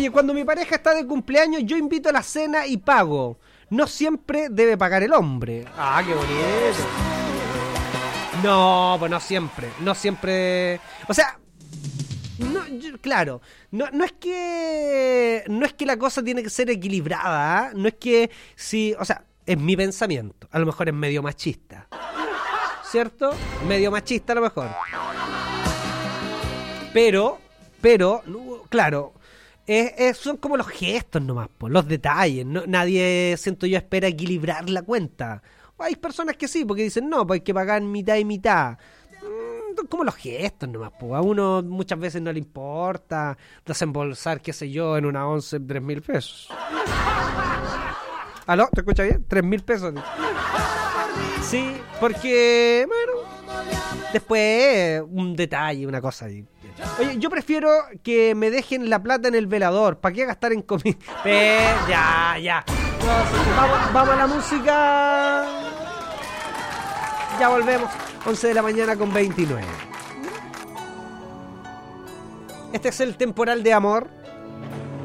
Oye, cuando mi pareja está de cumpleaños, yo invito a la cena y pago. No siempre debe pagar el hombre. Ah, qué bonito. No, pues no siempre. O sea, no, claro, no es que la cosa tiene que ser equilibrada, ¿eh? No es que si, o sea, es mi pensamiento. A lo mejor es medio machista, ¿cierto? Medio machista a lo mejor. Pero, claro, son como los gestos nomás, los detalles. ¿No? Nadie, siento yo, espera equilibrar la cuenta. Hay personas que sí, porque dicen, no, pues hay que pagar mitad y mitad. Como los gestos nomás, pues. A uno muchas veces no le importa desembolsar, qué sé yo, en una 11 3.000 pesos. ¿Aló? ¿Te escuchas bien? 3.000 pesos. Sí, porque, bueno, después un detalle, una cosa ahí. Oye, yo prefiero que me dejen la plata en el velador. ¿Para qué gastar en comida? Ya. Vamos a la música. Ya volvemos. 11 de la mañana con 29. Este es el temporal de amor.